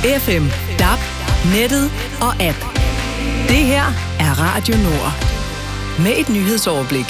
FM, DAB, nettet og app. Det her er Radio Nord. Med et nyhedsoverblik.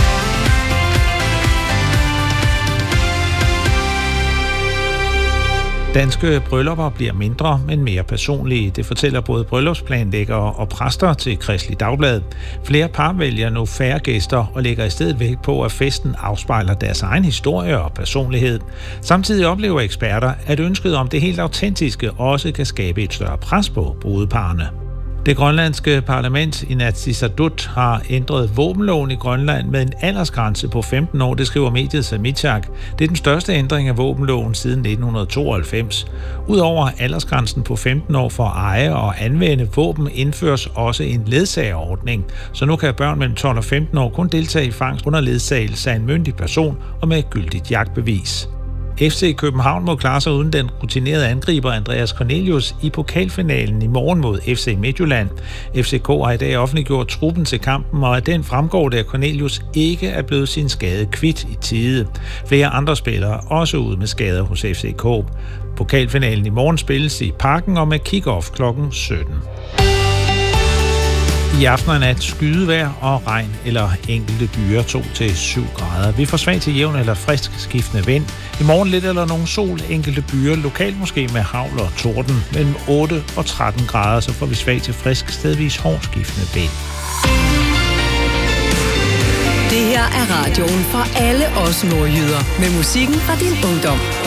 Danske bryllupper bliver mindre, men mere personlige. Det fortæller både bryllupsplanlæggere og præster til Kristeligt Dagblad. Flere par vælger nu færre gæster og lægger i stedet vægt på, at festen afspejler deres egen historie og personlighed. Samtidig oplever eksperter, at ønsket om det helt autentiske også kan skabe et større pres på brudeparrene. Det grønlandske parlament Inatsisartut har ændret våbenloven i Grønland med en aldersgrænse på 15 år, det skriver mediet Samichak. Det er den største ændring af våbenloven siden 1992. Udover aldersgrænsen på 15 år for at eje og anvende våben, indføres også en ledsagerordning. Så nu kan børn mellem 12 og 15 år kun deltage i fangst under ledsagelse af en myndig person og med et gyldigt jagtbevis. FC København må klare sig uden den rutinerede angriber Andreas Cornelius i pokalfinalen i morgen mod FC Midtjylland. FCK har i dag offentliggjort truppen til kampen, og af den fremgår det, at Cornelius ikke er blevet sin skade kvit i tide. Flere andre spillere er også ude med skader hos FCK. Pokalfinalen i morgen spilles i Parken og med kick-off kl. 17. I aften og nat skydevejr og regn eller enkelte byer 2-7 grader. Vi får svag til jævn eller frisk skiftende vind. I morgen lidt eller nogen sol, enkelte byer, lokalt måske med hagl og torden. Mellem 8 og 13 grader, så får vi svag til frisk, stedvis hård skiftende vind. Det her er radioen for alle os nordjyder med musikken fra din ungdom.